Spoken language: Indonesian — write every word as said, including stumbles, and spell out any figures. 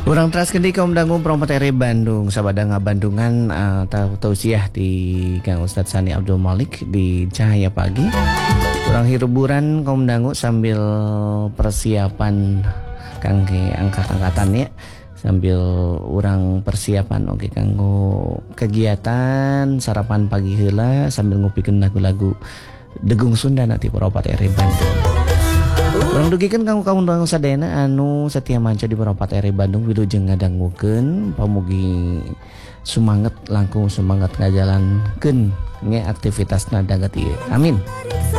Urang teraskeun di kaum dangu Promote R Bandung sabada Bandungan uh, tausiah di Kang Ustadz Sani Abdul Malik di Cahaya Pagi. Urang hiruburan kaum dangu sambil persiapan kangge angkat-angkatannya sambil urang persiapan oke kanggo kegiatan sarapan pagi heula sambil ngupikeun lagu-lagu Degung Sunda nanti Promote R Bandung. Urang dugikeun kanggo kaum dangu sadayana anu setia manca di Promote R Bandung wilujeng ngadangukeun pamugi sumanget langkung sumanget ngajalankeun nge aktivitasna daget ieu. Amin.